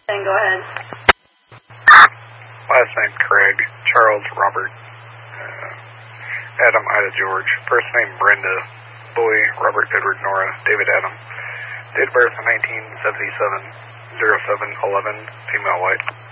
Then go ahead. Last name Craig, Charles Robert, Adam Ida George, first name Brenda, boy Robert Edward Nora, David Adam, date of birth 1977, 0711, female white.